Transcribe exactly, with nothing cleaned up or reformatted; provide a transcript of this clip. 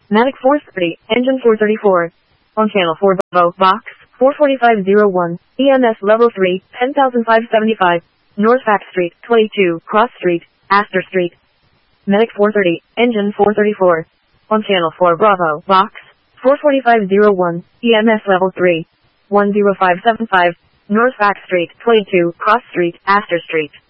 Matic four thirty, engine four thirty-four. On channel four, Bravo, box, four forty-five oh one, E M S level three, ten thousand five hundred seventy-five, North Fact Street, twenty-two, Cross Street, Astor Street. Medic four thirty, engine four thirty-four. On channel four, Bravo, box, four forty-five oh one, E M S level three, one oh five seven five, North Fact Street, twenty-two, Cross Street, Astor Street.